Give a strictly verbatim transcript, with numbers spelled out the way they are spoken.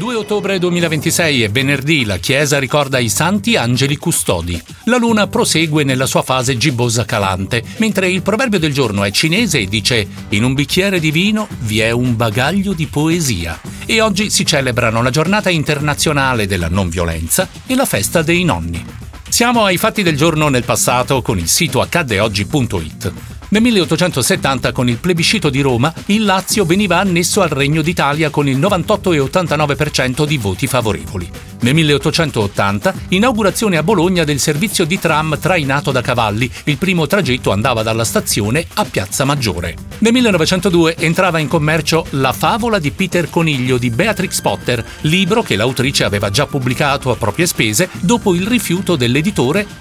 due ottobre duemilaventisei è venerdì, la Chiesa ricorda i santi angeli custodi. La luna prosegue nella sua fase gibbosa calante, mentre il proverbio del giorno è cinese e dice «In un bicchiere di vino vi è un bagaglio di poesia». E oggi si celebrano la giornata internazionale della non violenza e la festa dei nonni. Siamo ai fatti del giorno nel passato con il sito accadde oggi punto it. Nel milleottocentosettanta, con il plebiscito di Roma, il Lazio veniva annesso al Regno d'Italia con il novantotto virgola ottantanove per cento di voti favorevoli. Nel milleottocentottanta, inaugurazione a Bologna del servizio di tram trainato da cavalli. Il primo tragitto andava dalla stazione a Piazza Maggiore. Nel millenovecentodue entrava in commercio La favola di Peter Coniglio di Beatrix Potter, libro che l'autrice aveva già pubblicato a proprie spese dopo il rifiuto dell'editore